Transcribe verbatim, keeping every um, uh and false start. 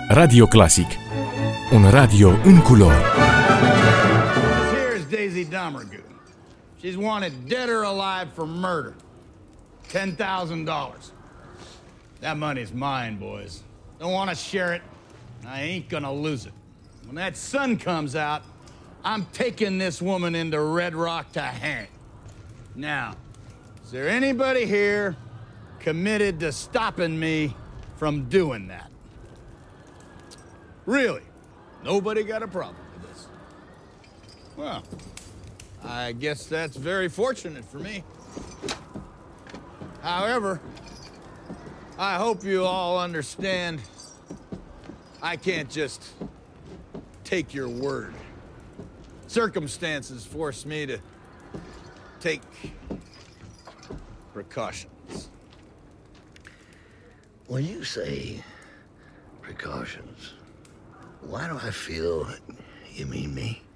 Radio Classic. Un radio în culori. Here's Daisy Domergue. She's wanted dead or alive for murder. ten thousand dollars. That money's mine, boys. Don't want to share it. I ain't gonna lose it. When that sun comes out, I'm taking this woman into Red Rock to hang. Now, is there anybody here committed to stopping me from doing that? Really? Nobody got a problem with this? Well, I guess that's very fortunate for me. However, I hope you all understand I can't just take your word. Circumstances force me to take precautions. When you say precautions, why do I feel you mean me?